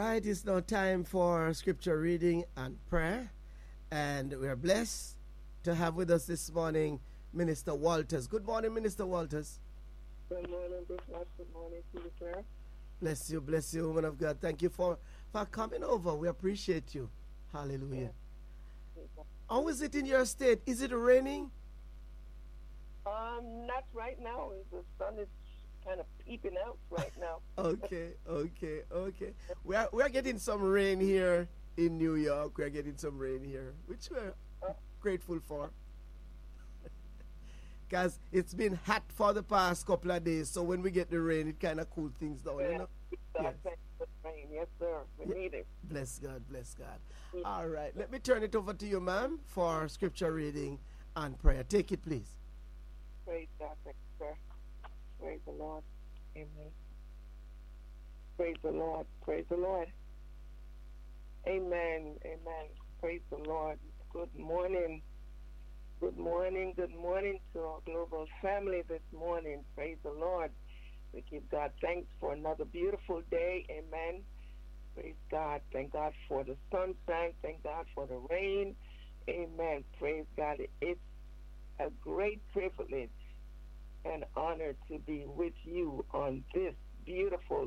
right, it's now time for scripture reading and prayer. And we are blessed to have with us this morning Minister Walters. Good morning, Minister Walters. Good morning, Bishop. Good morning to you, sir. Bless you, woman of God. Thank you for coming over. We appreciate you. Hallelujah. How is it in your state? Is it raining? Not right now. The sun is kind of peeping out right now. Okay. We are getting some rain here in New York. We are getting some rain here, which we're grateful for. Because it's been hot for the past couple of days, so when we get the rain, it kind of cools things down, you know? Yes. Rain. Yes, sir. We need it. Bless God. All right, let me turn it over to you, ma'am, for scripture reading and prayer. Take it, please. Praise God, thank you, sir. Praise the Lord. Amen. Praise the Lord. Praise the Lord. Amen. Praise the Lord. Good morning. Good morning to our global family this morning. Praise the Lord. We give God thanks for another beautiful day. Amen. Praise God. Thank God for the sunshine. Thank God for the rain. Amen. Praise God. It's a great privilege and honor to be with you on this beautiful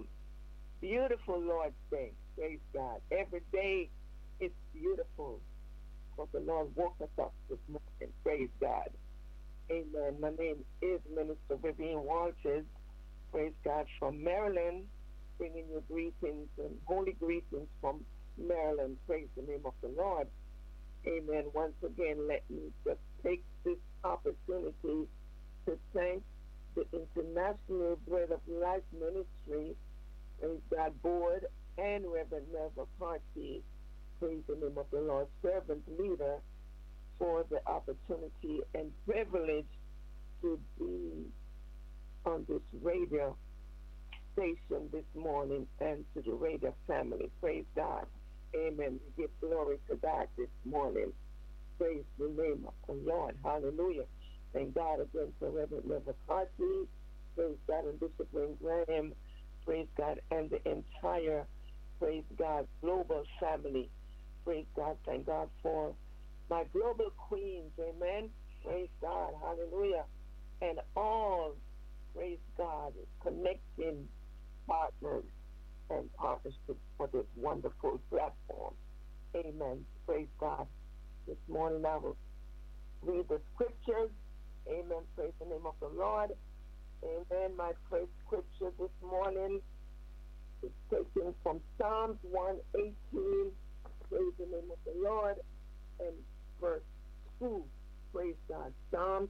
Lord's Day. Praise God. Every day it's beautiful. For the Lord woke us up this morning. Praise God. Amen. My name is Minister Vivian Walters. Praise God, from Maryland, bringing you greetings and holy greetings from Maryland. Praise the name of the Lord. Amen. Once again, let me just take this opportunity to thank the International Bread of Life Ministry, praise God, Board, and Reverend Melva Party, praise the name of the Lord, servant leader, for the opportunity and privilege to be on this radio station this morning and to the radio family. Praise God. Amen. We give glory to God this morning. Praise the name of the Lord. Hallelujah. Thank God again for Reverend Melva Party. Praise God, and Bishop Wayne Graham. Praise God, and the entire, praise God, global family. Praise God. Thank God for my global queens. Amen. Praise God. Hallelujah. And all, praise God, connecting partners and partnerships for this wonderful platform. Amen. Praise God. This morning I will read the scriptures. Amen. Praise the name of the Lord. Amen. My first scripture this morning is taken from Psalms 118. Praise the name of the Lord. And verse 2. Praise God. Psalms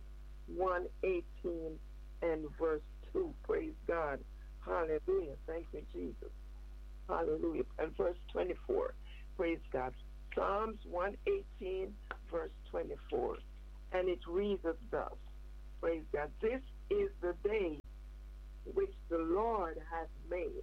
118 and verse 2. Praise God. Hallelujah. Thank you, Jesus. Hallelujah. And verse 24. Praise God. Psalms 118, verse 24. And it reads as thus. Praise God. This is the day which the Lord has made.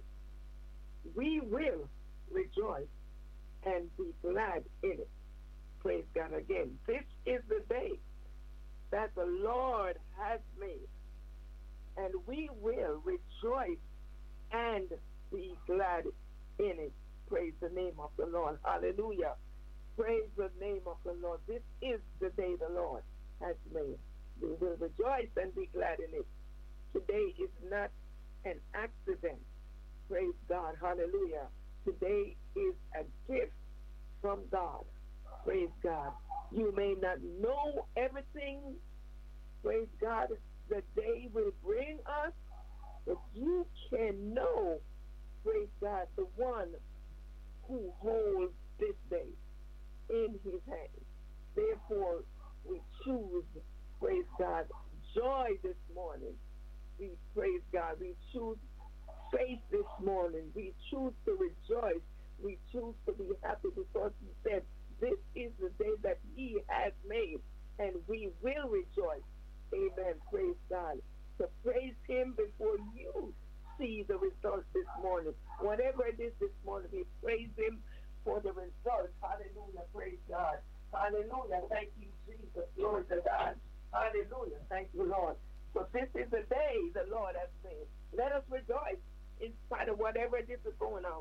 We will rejoice and be glad in it. Praise God again. This is the day that the Lord has made. And we will rejoice and be glad in it. Praise the name of the Lord. Hallelujah. Praise the name of the Lord. This is the day the Lord has made. We will rejoice and be glad in it. Today is not an accident. Praise God. Hallelujah. Today is a gift from God. Praise God. You may not know everything, praise God, the day will bring us, but you can know, praise God, the one who holds this day in his hand. Therefore, we choose, praise God, joy this morning. We praise God. We choose faith this morning. We choose to rejoice. We choose to be happy because he said, this is the day that he has made, and we will rejoice. Amen. Praise God. So praise him before you see the results this morning. Whatever it is this morning, we praise him for the results. Hallelujah. Praise God. Hallelujah. Thank you, Jesus. Glory to God. Hallelujah. Thank you, Lord. So this is the day the Lord has made. Let us rejoice in spite of whatever it is that's going on.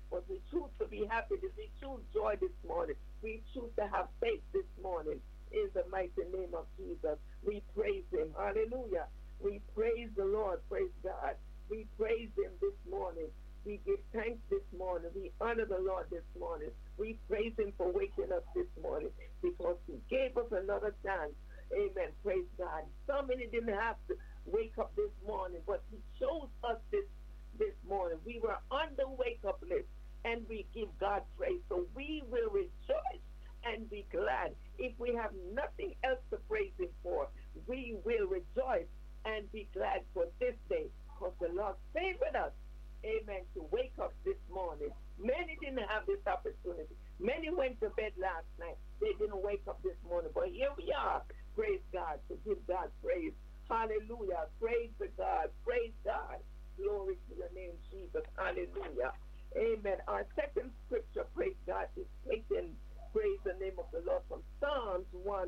But we choose to be happy. We choose joy this morning. We choose to have faith this morning. In the mighty name of Jesus, we praise him. Hallelujah. We praise the Lord. Praise God. We praise him this morning. We give thanks this morning. We honor the Lord this morning. We praise him for waking us this morning because he gave us another chance. Amen. Praise God. So many didn't have to wake up this morning, but he chose us this morning. We were on the wake-up list, and we give God praise. So we will rejoice and be glad. If we have nothing else to praise him for, we will rejoice and be glad for this day because the Lord favored us. Amen. To wake up this morning. Many didn't have this opportunity. Many went to bed last night. They didn't wake up this morning. But here we are. Praise God. To give God praise. Hallelujah. Praise to God. Praise God. Glory to your name, Jesus. Hallelujah. Amen. Our second scripture, praise God, is taken, praise the name of the Lord, from Psalms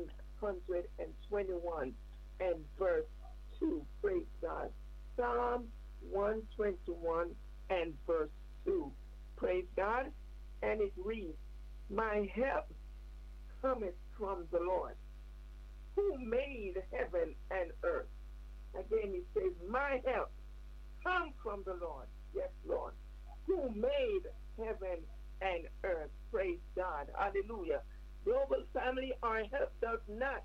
121 and verse 2. Praise God. Psalm 121 and verse 2. Praise God. And it reads, my help cometh from the Lord, who made heaven and earth. Again, he says, my help come from the Lord. Yes, Lord. Who made heaven and earth. Praise God. Hallelujah. Global family, our help does not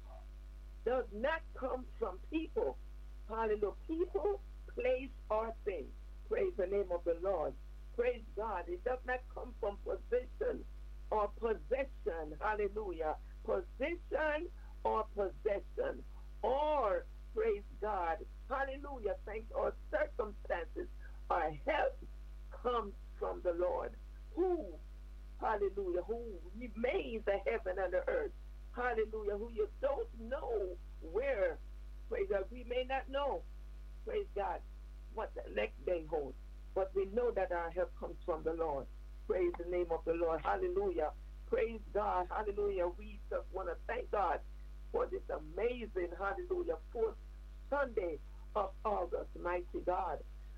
come from people. Hallelujah. People, place, or things. Praise the name of the Lord. Praise God. It does not come from position or possession. Hallelujah. Position or possession. Or, praise God. Hallelujah. Thanks. Or circumstances. Our help comes from the Lord. Who, hallelujah, who made the heaven and the earth. Hallelujah. Who you don't know where. Praise God. We may not know. Praise God. What the next day holds. But we know that our help comes from the Lord. Praise the name of the Lord. Hallelujah. Praise God. Hallelujah. We just want to thank God for this amazing, hallelujah, fourth Sunday of August, mighty God.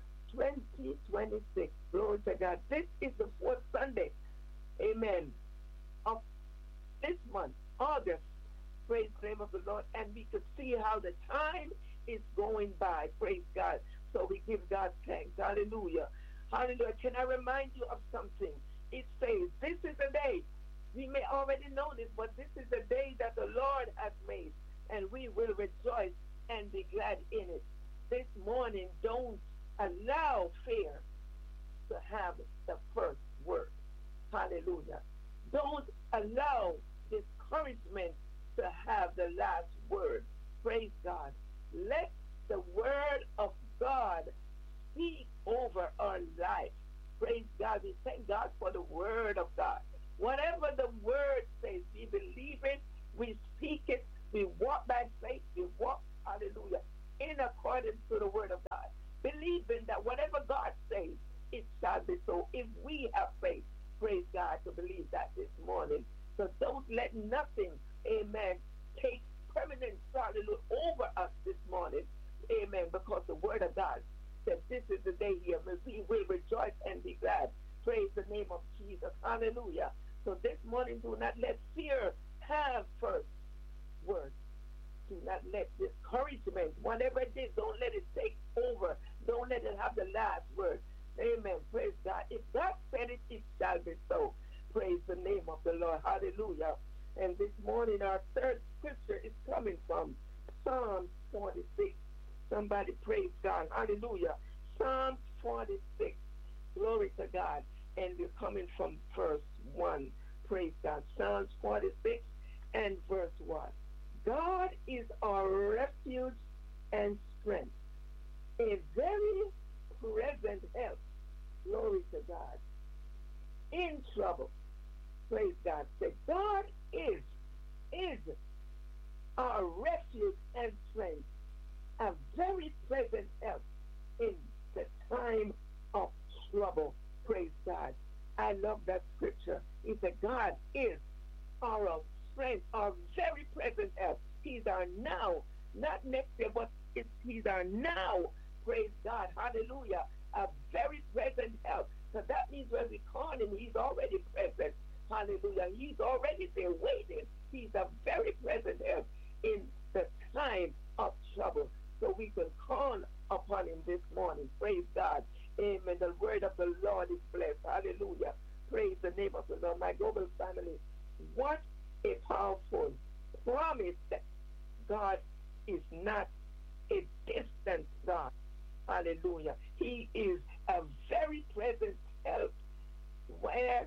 2026. Glory to God. This is the fourth Sunday, amen, of this month, August. Praise the name of the Lord. And we could see how the time is going by. Praise God. So we give God thanks. Hallelujah. Hallelujah. Can I remind you of something? It says, this is the day. We may already know this, but this is the day that the Lord has made, and we will rejoice and be glad in it. This morning, don't allow fear to have the first word. Hallelujah. Don't allow discouragement to have the last word. Praise God. Let the word of God speak over our life. Praise God. We thank God for the word of God. Whatever the word says, we believe it, we speak it, we walk by faith, we walk, hallelujah, in accordance to the word of God. Believing that whatever God says, it shall be so. If we have faith, praise God, to believe that this morning. So don't let nothing, amen, take permanent, hallelujah, over us this morning, amen, because the word of God said this is the day here. We will rejoice and be glad. Praise the name of Jesus. Hallelujah. So this morning, do not let fear have first word. Do not let discouragement, whatever it is, don't let it take over. Don't let it have the last word. Amen. Praise God. If God said it, it shall be so. Praise the name of the Lord. Hallelujah. And this morning, our third scripture is coming from Psalm 46. Somebody praise God. Hallelujah. Psalm 46. Glory to God. And we're coming from verse 1. Praise God. Psalms 46 and verse 1. God is our refuge and strength, a very present help. Glory to God. In trouble. Praise God. Say, God is our refuge and strength, a very present help in the time of trouble. Praise God. I love that scripture. He said, God is our strength, our very present help. He's our now, not next year, but he's our now. Praise God. Hallelujah. A very present help. So that means when we Hallelujah. He's already there waiting. He's a very present help in the time of trouble. So we can call upon him this morning. Praise God. Amen. The word of the Lord is blessed. Hallelujah. Praise the name of the Lord. My global family, what a powerful promise that God is not a distant God. Hallelujah. He is a very present help. Where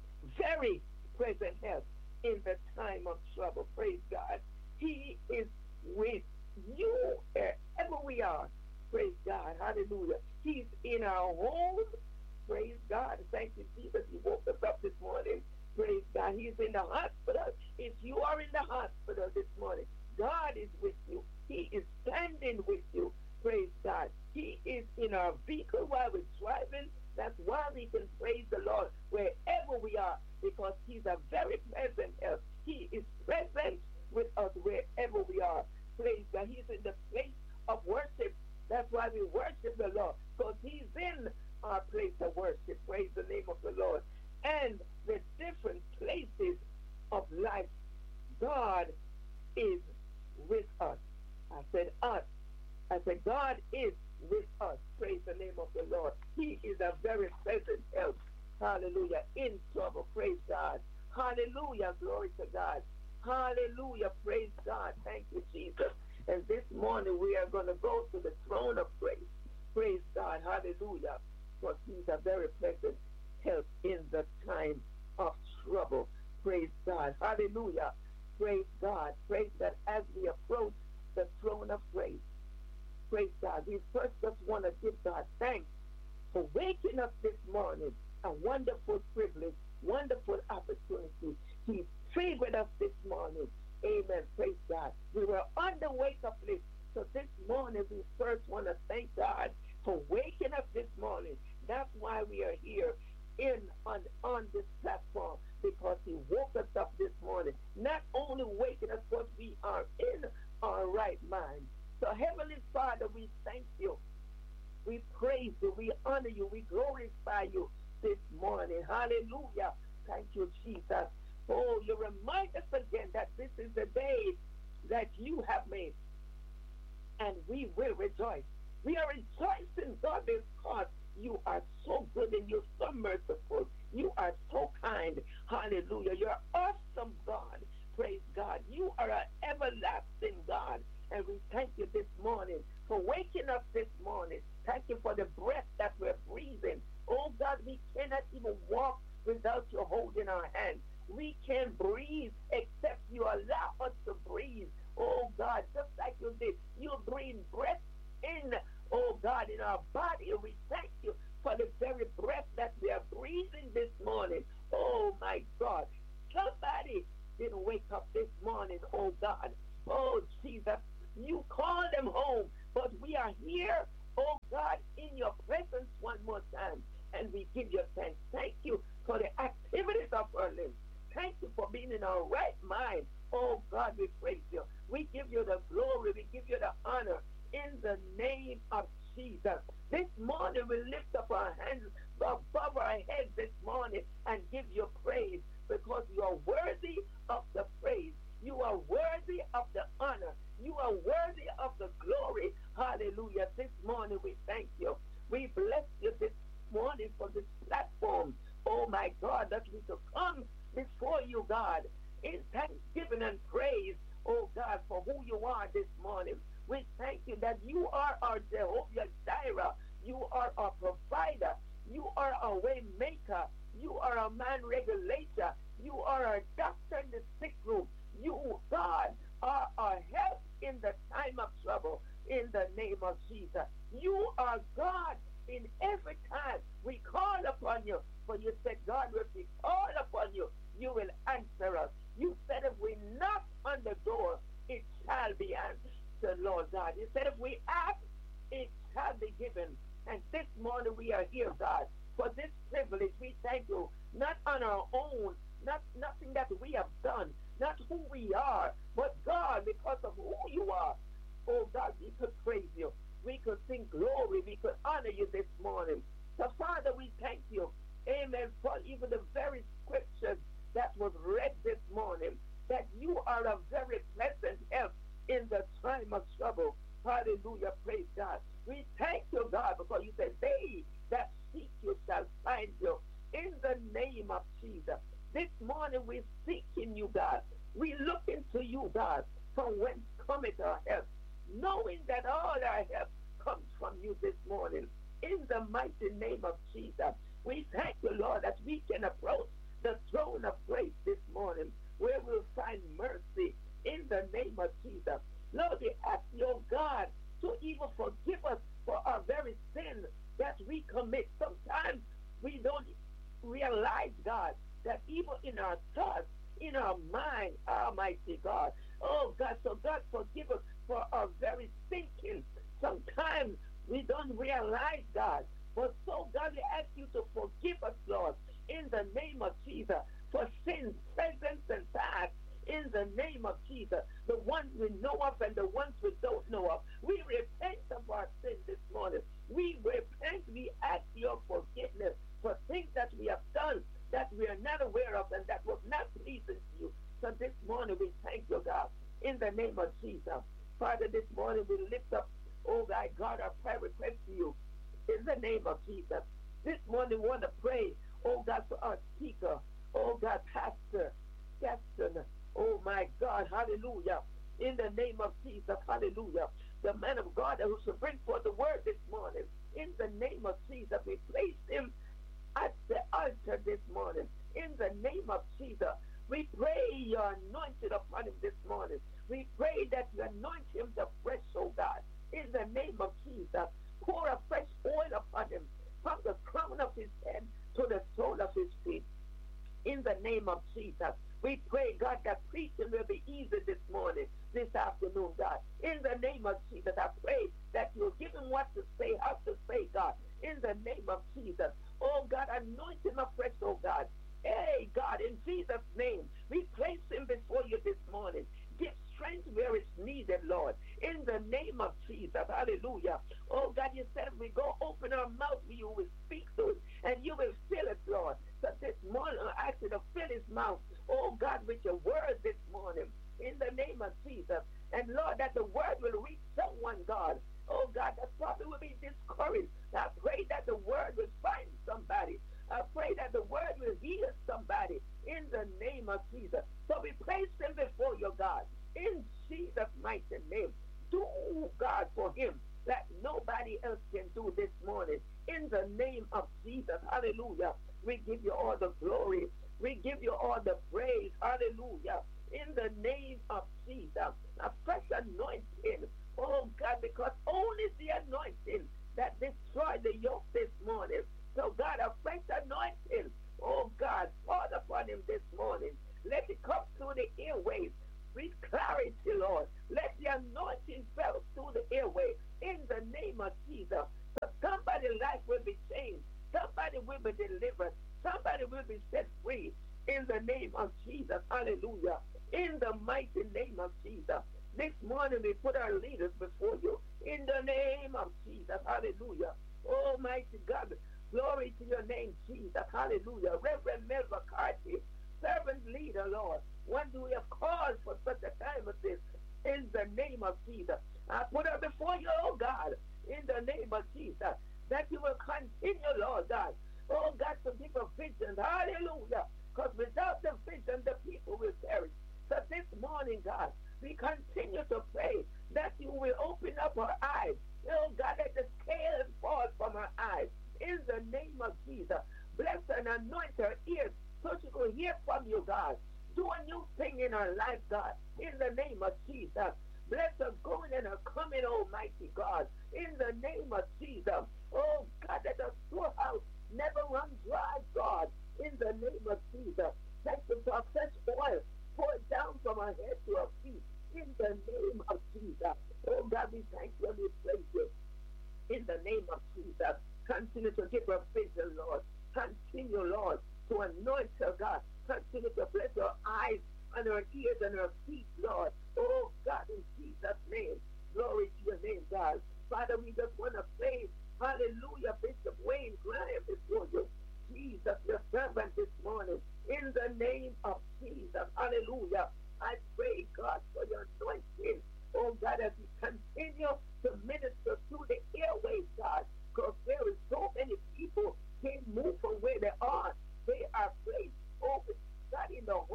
very present help in the time of trouble. Praise God. He is with you wherever we are. Praise God. Hallelujah. He's in our homes. Praise God. Thank you, Jesus. He woke us up this morning. Praise God. He's in the hospital. If you are in the hospital this morning, God is with you. He is standing with you. Praise God. He is in our vehicle while we're driving. That's why we can praise the Lord wherever we are, because he's a very present help. He is present with us wherever we are. Praise God. He's in the place of worship. That's why we worship the Lord, because he's in our place of worship. Praise the name of the Lord. And the different places of life, God is with us. I said us. I said God is with us. Praise the name of the Lord. He is a very present help. Hallelujah. In trouble. Praise God. Hallelujah. Glory to God. Hallelujah. Praise God. Thank you, Jesus. And this morning we are going to go to the throne of grace. Praise God. Hallelujah. For he's a very present help in the time of trouble. Praise God. Hallelujah. Praise God. Praise that as we approach the throne of grace. Praise God. We first just want to give God thanks for waking us this morning. A wonderful privilege, wonderful opportunity. He favored us this morning. Amen. Praise God. We were on the wake-up list. So this morning we first want to thank God for waking us this morning. That's why we are here on this platform, because he woke us up this morning. Not only waking us, but we are in our right mind. So Heavenly Father, we thank you. We praise you. We honor you. We glorify you this morning. Hallelujah. Thank you, Jesus. Oh, you remind us again that this is the day that you have made, and we will rejoice. We are rejoicing, God, because you are so good and you're so merciful. You are so kind. Hallelujah. You're awesome, God. Praise God. You are an everlasting God. And we thank you this morning for waking up this morning. Thank you for the breath that we're breathing. Oh, God, we cannot even walk without you holding our hand. We can't breathe except you allow us to breathe. Oh, God, just like you did. You breathe breath in, oh, God, in our body. And we thank you for the very breath that we are breathing this morning. Oh, my God. Somebody didn't wake up this morning, oh, God. Oh, Jesus. You call them home, but we are here, oh God, in your presence one more time, and we give you thanks. Thank you for the activities of our limbs. Thank you for being in our right mind. Oh God, we praise you. We give you the glory. We give you the honor in the name of Jesus. This morning we lift up our hands above our heads this morning and give you praise, because you are worthy of the praise. You are worthy of the honor. You are worthy of the glory. Hallelujah. This morning we thank you. We bless you this morning for this platform. Oh my God, that we could come before you, God, in thanksgiving and praise, oh God, for who you are this morning. We thank you that you are our Jehovah Jireh. You are our provider. You are our way maker. You are our man regulator. You are our doctor in the sick room. You, God, are our help in the time of trouble, in the name of Jesus. You are God in every time we call upon you. For you said, God, if we call upon you, you will answer us. You said if we knock on the door, it shall be answered, Lord God. You said if we ask, it shall be given. And this morning we are here, God, for this privilege. We thank you, not on our own, nothing that we have done, not who we are, but God, because of who you are. Oh God, we could praise you. We could sing glory. We could honor you this morning. So Father, we thank you. Amen. For even the very scriptures that was morning we're seeking you, God. We look into you, God, from whence cometh our help, knowing that all our help comes from you this morning. In the mighty name of Jesus, we thank you, Lord, that we can approach the throne of grace this morning, where we'll find mercy in the name of Jesus. Lord, we ask you, oh God, to even forgive us for our very sin that we commit. Sometimes we don't realize, God, that even in our thoughts, in our mind, Almighty God, oh God, so God, forgive us for our very thinking. Sometimes we don't realize, God, but so God, we ask you to forgive us, Lord, in the name of Jesus, for sins present and past, in the name of Jesus, the ones we know of and the ones we don't know of. We repent of our sins this morning. We repent, we ask your forgiveness for things that we have done that we are not aware of and that was not pleasing to you. So this morning we thank you, God, in the name of Jesus. Father, this morning we lift up, oh God, our prayer request to you in the name of Jesus. This morning we want to pray, oh God, for our speaker, oh God, Pastor Gaston, oh my God, hallelujah, in the name of Jesus, hallelujah, the man of God who should bring forth the word this morning, in the name of Jesus, we place him at the altar this morning, in the name of Jesus. We pray your anointing upon him this morning. We pray that you anoint him afresh, oh God, in the name of Jesus. Pour a fresh oil upon him from the crown of his head to the sole of his feet. In the name of Jesus, we pray, God, that preaching will be easy this morning, this afternoon, God. In the name of Jesus, I pray that you'll give him what to say, how to say, God. In the name of Jesus, oh God, anoint him afresh, oh God. Hey, God, in Jesus' name, we place him before you this morning. Give strength where it's needed, Lord. In the name of Jesus, hallelujah. Oh, God, you said if we go open our mouth, you will speak to it, and you will fill it, Lord. So this morning, I ask you to fill his mouth, oh, God, with your word this morning. In the name of Jesus. And, Lord, that the word will reach someone, God. Oh, God, that probably will be discouraged. I pray that the word will find somebody. I pray that the word will heal somebody in the name of Jesus. So we place him before you, God, in Jesus' mighty name. Do, God, for him that nobody else can do this morning. In the name of Jesus, hallelujah. We give you all the glory. We give you all the praise, hallelujah. In the name of Jesus, a fresh anointing, oh God, because only the anointing that destroyed the yoke this morning. So, God, a fresh anointing, oh, God, fall upon him this morning. Let it come through the airwaves with clarity, Lord. Let the anointing fall through the airwaves in the name of Jesus. So somebody's life will be changed. Somebody will be delivered. Somebody will be set free in the name of Jesus. Hallelujah. In the mighty name of Jesus. This morning we put our leaders before you in the name of Jesus. Hallelujah. Almighty God. Glory to your name, Jesus. Hallelujah. Reverend Mel McCarthy, servant leader, Lord. One do we have called for such a time as this in the name of Jesus. I put her before you, oh God, in the name of Jesus, that you will continue, Lord God. Oh God, to give a vision. Hallelujah. Because without the vision, the people will perish. So this morning, God, we continue to pray that you will open up our eyes. Oh God, let the scales fall from our eyes. In the name of Jesus, bless and anoint her ears so she will hear from you, God. Do a new thing in her life, God. In the name of Jesus, bless her going and her coming, Almighty God. In the name of Jesus, oh God, let the storehouse never run dry, God. In the name of Jesus, thank you for fresh oil. Pour it down from her head to her feet. In the name of Jesus, oh God, we thank you and we praise you. In the name of Jesus, continue to give her vision, Lord. Continue, Lord, to anoint her, God. Continue to bless her eyes and her ears and her feet, Lord. Oh, God, in Jesus' name. Glory to your name, God. Father, we just want to praise, hallelujah, Bishop Wayne Graham before you. Jesus, your servant this morning. In the name of Jesus, hallelujah. I pray, God, for your anointing. Oh, God, as we continue to minister through the airways, God, because there is so many people can't move from where they are. They are placed, oh, God, in the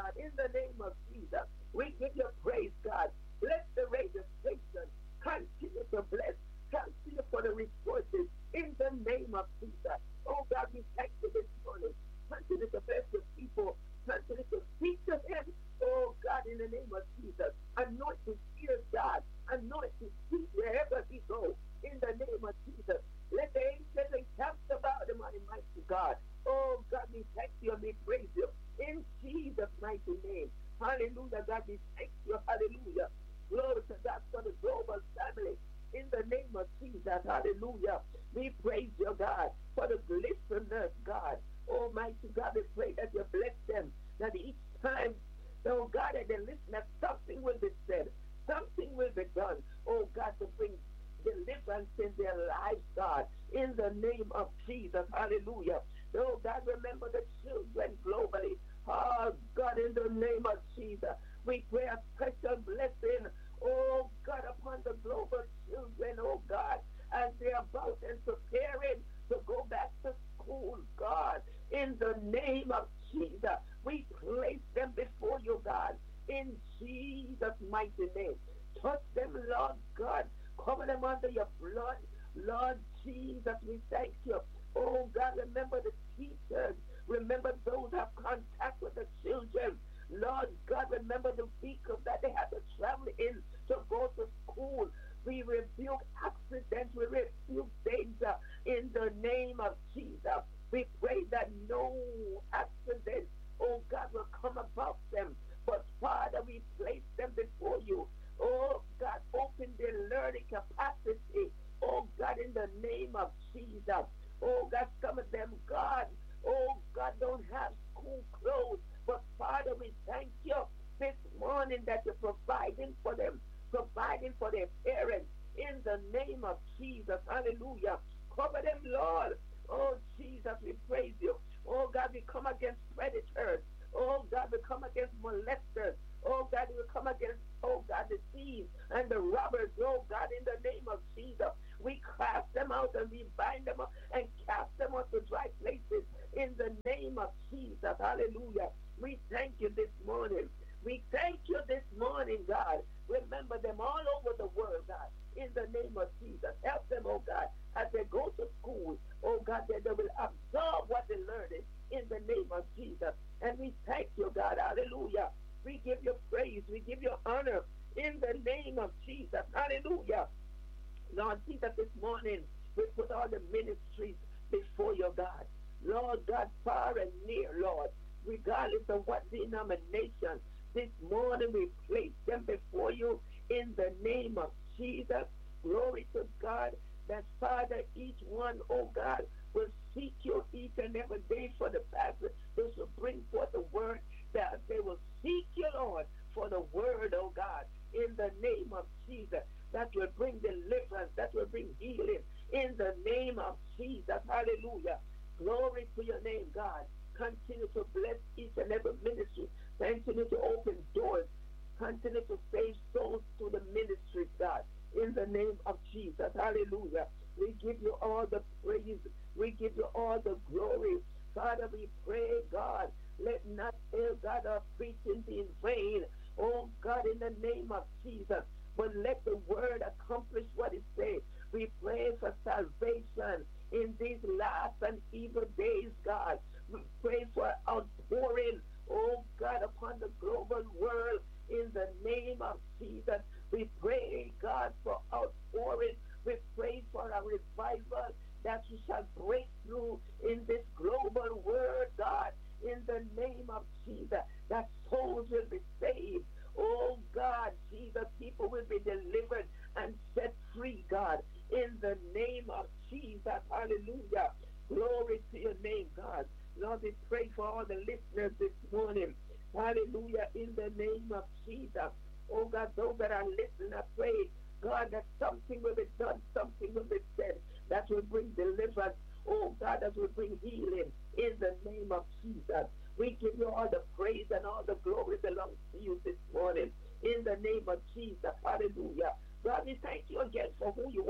God, in the name of Jesus. We give you praise, God. Bless the radio station. Continue to bless. Continue for the resources in the name of Jesus. Oh God, we thank you this morning. Continue to bless the people. Continue to speak to him. Oh God, in the name of Jesus. Anoint his ears, God. Anoint his feet wherever he goes. In the name of Jesus. Let the angels encamp about him, Almighty God. Oh God, we thank you and we praise you. In Jesus' mighty name. Hallelujah, God, we thank you. Hallelujah. Glory to God for the global family. In the name of Jesus, hallelujah. We praise you, God, for the listeners, God. Almighty God, we pray that you bless them, that each time, oh God, that they listen, that something will be said, something will be done, oh God, to bring deliverance in their lives, God, in the name of Jesus, hallelujah. Oh God, remember the children globally. Oh God, in the name of Jesus, we pray a special blessing, oh God, upon the global children, oh God, as they're about and preparing to go back to school, God, in the name of Jesus, we place them before you, God, in Jesus' mighty name. Touch them, Lord God, cover them under your blood, Lord Jesus, we thank you. Oh God, remember the teachers, remember those who have contact with the children. Lord God, remember the vehicles that they have to travel in to go to school. We rebuke accidents, we rebuke danger in the name of Jesus. We pray that no accident, oh God, will come about them. But Father, we place them before you. Oh God, open their learning capacity. Oh God, in the name of Jesus. Oh God, some of them, God, oh God, don't have school clothes. But Father, we thank you this morning that you're providing for them, providing for their parents. In the name of Jesus, hallelujah. Cover them, Lord. Oh Jesus, we praise you. Oh God, we come against predators. Oh God, we come against molesters. Oh God, we come against, oh God, the thieves and the robbers. Oh God, in the name of Jesus, we cast them out and we bind them up and cast them out to dry places. In the name of Jesus, hallelujah. We thank you this morning. We thank you this morning, God. Remember them all over the world, God. In the name of Jesus, help them, oh God, as they go to school. Oh God, that they will absorb what they learned in the name of Jesus. And we thank you, God. Hallelujah. We give you praise. We give you honor in the name of Jesus. Hallelujah. Lord Jesus, this morning we put all the ministries before you, God. Lord God, far and near, Lord, regardless of what denomination, this morning we place them before you in the name of Jesus. Glory to God, that Father, each one, oh God, will seek you each and every day for the pastor. They shall bring forth the word, that they will seek you, Lord, for the word, oh God, in the name of Jesus, that will bring deliverance, that will bring healing, in the name of Jesus. Hallelujah. Glory to your name, God. Continue to bless each and every ministry. Continue to open doors. Continue to save souls to the ministry, God, in the name of Jesus. Hallelujah. We give you all the praise. We give you all the glory. Father, we pray, God, let not, oh God, our preaching be in vain. Oh God, in the name of Jesus, but let the word accomplish what it says. We pray for salvation in these last and evil days, God. We pray for outpouring, oh God, upon the global world in the name of Jesus. We pray, God, for outpouring. We pray for a revival that you shall break through in this global world, God, in the name of Jesus, that souls will be saved. Oh God, Jesus, people will be delivered and set free, God, in the name of Jesus. Hallelujah. Glory to your name, God. Lord, we pray for all the listeners this morning. Hallelujah, in the name of Jesus. Oh God, those that are listening, I pray, God, that something will be done, something will be said that will bring deliverance. Oh God, that will bring healing in the name of Jesus. We give you all the praise and all the glory belongs to you this morning in the name of Jesus. Hallelujah. God, we thank you again for who you are.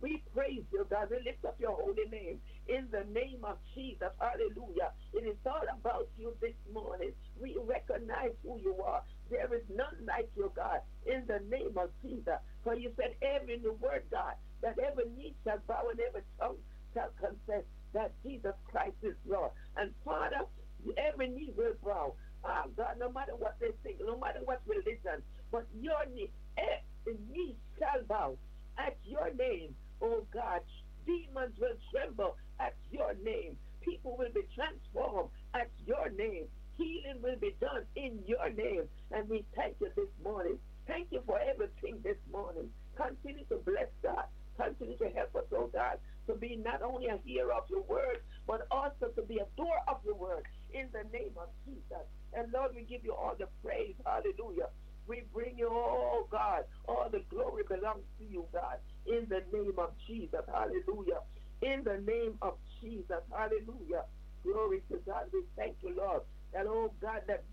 We praise you, God. We lift up your holy name in the name of Jesus. Hallelujah. It is all about you this morning. We recognize who you are. There is none like you, God, in the name of Jesus. For you said every new word, God, that every knee shall bow and every tongue shall confess that Jesus Christ is Lord. And Father, every knee will bow. Ah, God, no matter what they think, no matter what religion, but your knee, every knee shall bow at your name, oh God. Demons will tremble at your name. People will be transformed at your name. Healing will be done in your name. And we thank you this morning. Thank you for everything this morning. Continue to bless God. Continue to help us, oh God, to be not only a hearer of your word, but also to be a doer of your word in the name of Jesus. And Lord, we give you all the praise. Hallelujah. We bring you, oh God, all the glory belongs to you, God, in the name of Jesus. Hallelujah. In the name of Jesus. Hallelujah. Glory to God. We thank you, Lord, that, oh God, that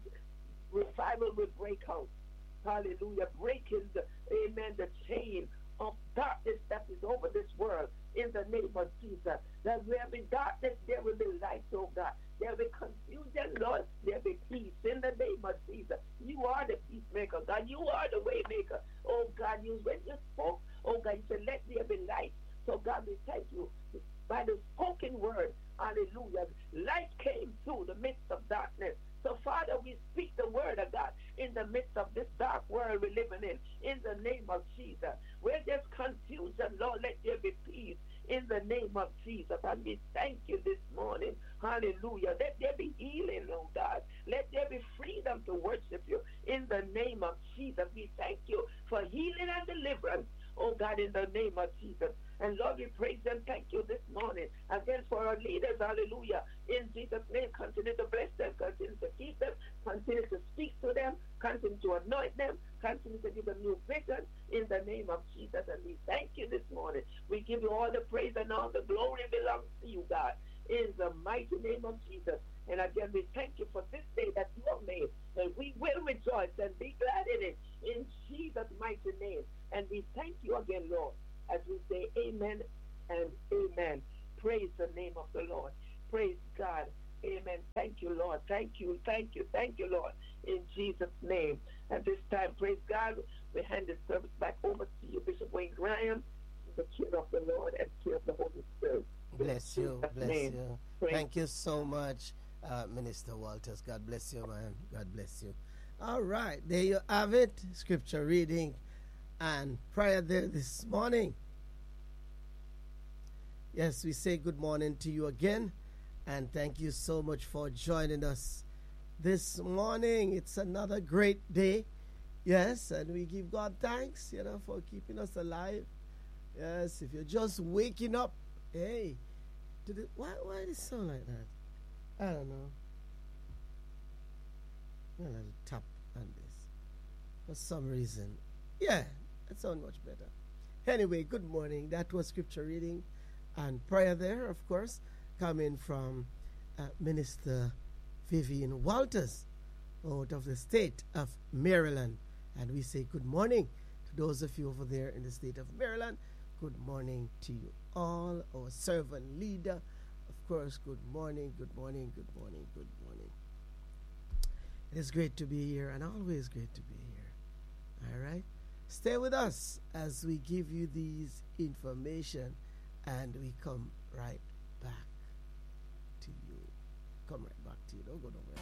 revival will break out. Hallelujah. Breaking the, amen, the chain of darkness that is over this world in the name of Jesus. That where there be darkness, there will be light, oh God. There will be confusion, Lord. There will be peace in the name of Jesus. You are the peacemaker, God. You are the way maker. Oh God, when you spoke, oh God, you said, let there be light. So God, we thank you. By the spoken word, hallelujah, light came through the midst of darkness. So, Father, we speak the word of God in the midst of this dark world we're living in the name of Jesus. Where there's confusion, Lord, let there be peace in the name of Jesus. And we thank you this morning. Hallelujah. Let there be healing, oh God. Let there be freedom to worship you in the name of Jesus. We thank you for healing and deliverance, oh God, in the name of Jesus. And Lord, we praise and thank you this morning again for our leaders. Hallelujah. In Jesus' name, continue to bless them, continue to keep them, continue to speak to them, continue to anoint them, continue to give them new vision in the name of Jesus. And we thank you this morning. We give you all the praise and all the glory belongs to you, God, in the mighty name of Jesus. And again, we thank you for this day that you have made. And we will rejoice and be glad in it in Jesus' mighty name. And we thank you again, Lord, as we say amen and amen. Praise the name of the Lord. Praise God. Amen. Thank you, Lord. Thank you, Lord, in Jesus' name. At this time, praise God, we hand this service back over to you, Bishop Wayne Graham, the care of the Lord and care of the Holy Spirit. Bless you. Bless you. Thank you so much, Minister Walters. God bless you, man. God bless you. All right. There you have it. Scripture reading and prayer there this morning. Yes, we say good morning to you again, and thank you so much for joining us this morning. It's another great day, yes, and we give God thanks, for keeping us alive. Yes, if you're just waking up, hey, why does it sound like that? I don't know. A little tap on this for some reason. Yeah, that sounds much better. Anyway, good morning. That was scripture reading and prayer there, of course, coming from Minister Vivian Walters out of the state of Maryland. And we say good morning to those of you over there in the state of Maryland. Good morning to you all. Our servant leader, of course, good morning, good morning, good morning, good morning. It is great to be here and always great to be here. All right? Stay with us as we give you these information and we come right back to you. Come right back to you. Don't go nowhere.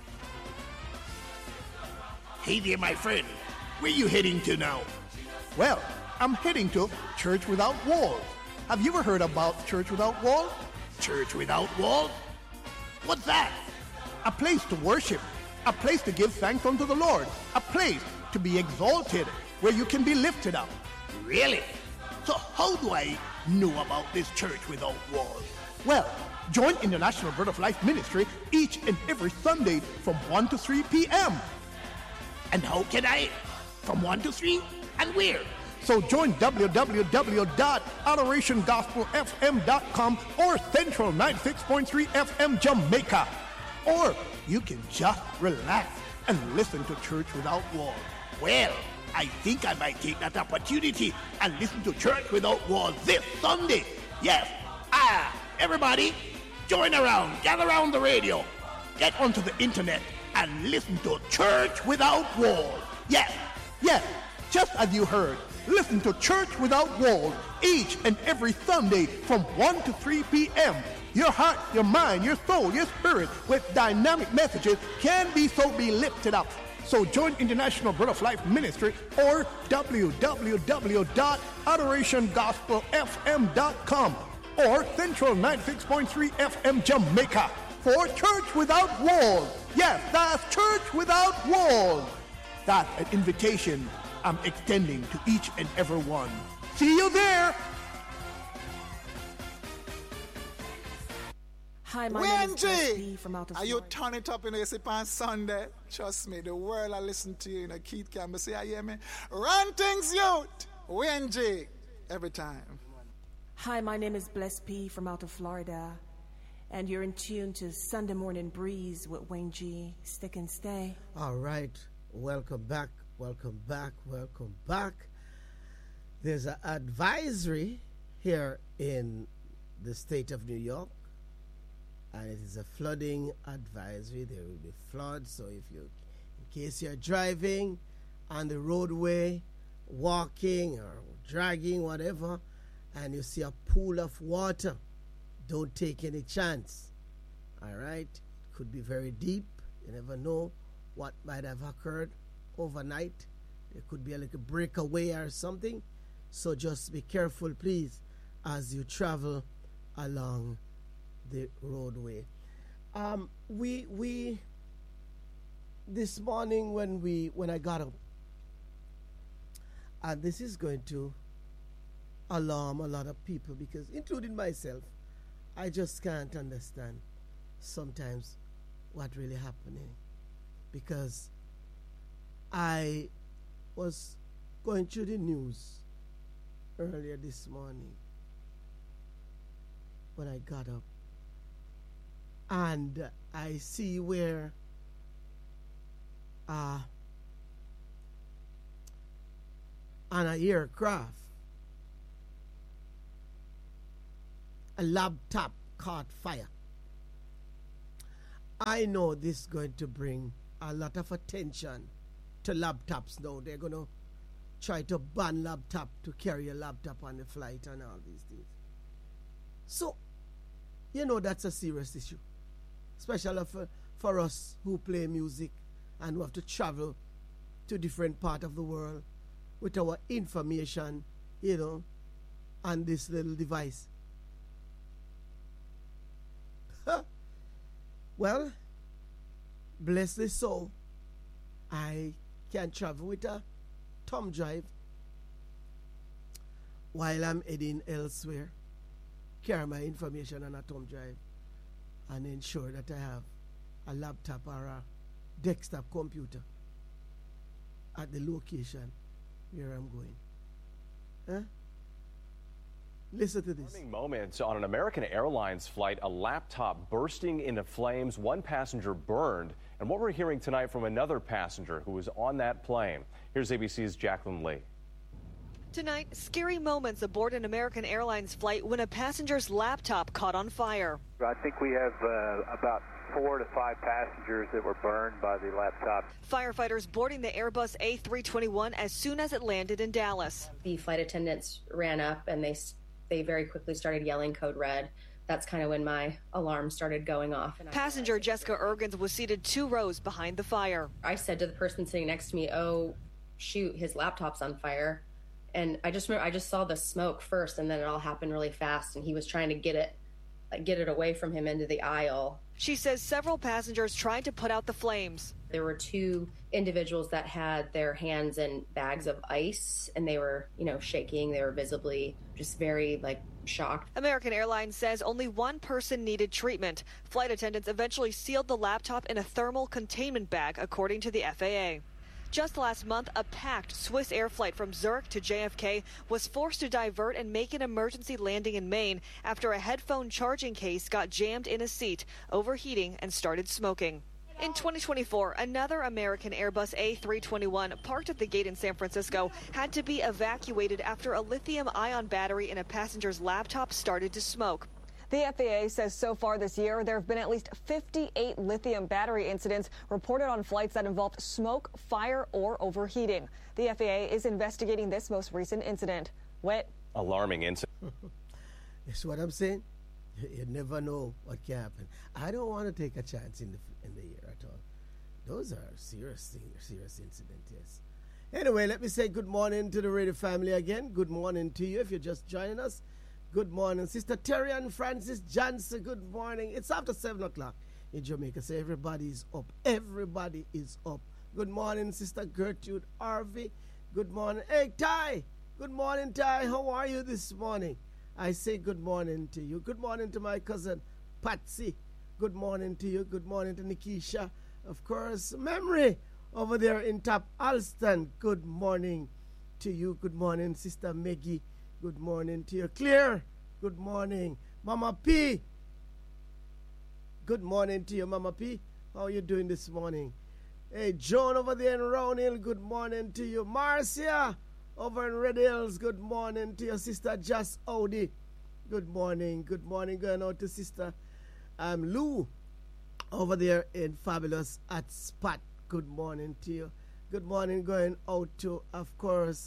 Hey there, my friend. Where you heading to now? Well, I'm heading to Church Without Walls. Have you ever heard about Church Without Walls? Church Without Walls? What's that? A place to worship, a place to give thanks unto the Lord, a place to be exalted, where you can be lifted up. Really? So how do I know about this Church Without Walls? Well, join International Bread of Life Ministry each and every Sunday from 1 to 3 p.m. And how can I? From 1 to 3? And where? So join www.adorationgospelfm.com or Central 96.3 FM Jamaica. Or you can just relax and listen to Church Without Walls. Well, I think I might take that opportunity and listen to Church Without Walls this Sunday. Yes. Everybody, join around, gather around the radio, get onto the internet and listen to Church Without Walls. Yes, just as you heard, listen to Church Without Walls each and every Sunday from 1 to 3 p.m. Your heart, your mind, your soul, your spirit with dynamic messages can be lifted up. So join International Bread of Life Ministry or www.adorationgospelfm.com or Central 96.3 FM Jamaica for Church Without Walls. Yes, that's Church Without Walls. That's an invitation I'm extending to each and every one. See you there. Hi, my name is P from out of Are you turn it up in the on Sunday? Trust me, the world I listen to you, Keith Campbell say, I hear me. Run things, youth. Wayne G. Every time. Hi, my name is Bless P from out of Florida, and you're in tune to Sunday Morning Breeze with Wayne G. Stick and stay. All right. Welcome back. There's an advisory here in the state of New York, and it is a flooding advisory. There will be floods, so in case you're driving on the roadway, walking or dragging, whatever, and you see a pool of water, don't take any chance. All right? It could be very deep. You never know what might have occurred overnight. There could be a little breakaway or something. So just be careful, please, as you travel along the roadway. We this morning when I got up, and this is going to alarm a lot of people, because including myself, I just can't understand sometimes what really happening, because I was going through the news earlier this morning when I got up, and I see where on an aircraft a laptop caught fire. I know this is going to bring a lot of attention to laptops now. They're going to try to ban laptop, to carry a laptop on the flight and all these things. So, that's a serious issue, especially for us who play music and who have to travel to different parts of the world with our information, on this little device. Well, bless this soul, I can travel with a thumb drive while I'm heading elsewhere, carry my information on a thumb drive, and ensure that I have a laptop or a desktop computer at the location where I'm going. Listen to this. Moments on an American Airlines flight, a laptop bursting into flames, one passenger burned, and what we're hearing tonight from another passenger who was on that plane. Here's ABC's Jacqueline Lee. Tonight, scary moments aboard an American Airlines flight when a passenger's laptop caught on fire. I think we have about 4 to 5 passengers that were burned by the laptop. Firefighters boarding the Airbus A321 as soon as it landed in Dallas. The flight attendants ran up and they very quickly started yelling code red. That's kind of when my alarm started going off. Passenger Jessica Ergens was seated 2 rows behind the fire. I said to the person sitting next to me, "Oh, shoot, his laptop's on fire." And I just remember I just saw the smoke first, and then it all happened really fast, and he was trying to get it away from him into the aisle. She says several passengers tried to put out the flames. There were 2 individuals that had their hands in bags of ice, and they were, shaking. They were visibly just very, shocked. American Airlines says only 1 person needed treatment. Flight attendants eventually sealed the laptop in a thermal containment bag, according to the FAA. Just last month, a packed Swiss Air flight from Zurich to JFK was forced to divert and make an emergency landing in Maine after a headphone charging case got jammed in a seat, overheating and started smoking. In 2024, another American Airbus A321 parked at the gate in San Francisco had to be evacuated after a lithium-ion battery in a passenger's laptop started to smoke. The FAA says so far this year there have been at least 58 lithium battery incidents reported on flights that involved smoke, fire, or overheating. The FAA is investigating this most recent incident. Whit? Alarming incident. That's what I'm saying. You never know what can happen. I don't want to take a chance in the air at all. Those are serious incidents, yes. Anyway, let me say good morning to the radio family again. Good morning to you if you're just joining us. Good morning, Sister Terry and Francis Johnson. Good morning. It's after 7 o'clock in Jamaica, so everybody is up. Everybody is up. Good morning, Sister Gertrude Harvey. Good morning. Hey, Ty. Good morning, Ty. How are you this morning? I say good morning to you. Good morning to my cousin, Patsy. Good morning to you. Good morning to Nikisha. Of course, Memory over there in Top Alston. Good morning to you. Good morning, Sister Maggie. Good morning to you. Claire, good morning. Mama P, good morning to you, Mama P. How are you doing this morning? Hey, Joan over there in Round Hill, good morning to you. Marcia over in Red Hills, good morning to your sister Just Audi. Good morning. Good morning. Going out to Sister Lou over there in Fabulous at Spot. Good morning to you. Good morning going out to, of course,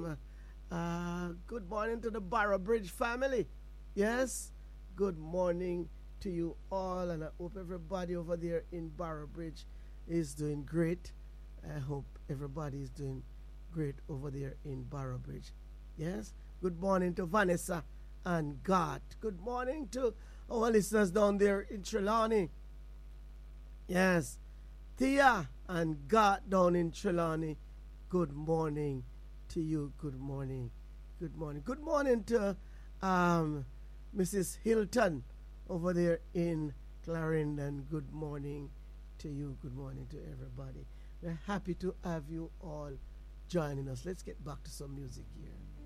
good morning to the Barrow Bridge family. Yes, good morning to you all, and I hope everybody over there in Barrow Bridge is doing great. I hope everybody is doing great over there in Barrow Bridge. Yes, good morning to Vanessa and God. Good morning to our listeners down there in Trelawney. Yes, Thea and God down in Trelawney. Good morning to you. Good morning. Good morning. Good morning to Mrs. Hilton over there in Clarendon. Good morning to you. Good morning to everybody. We're happy to have you all joining us. Let's get back to some music here.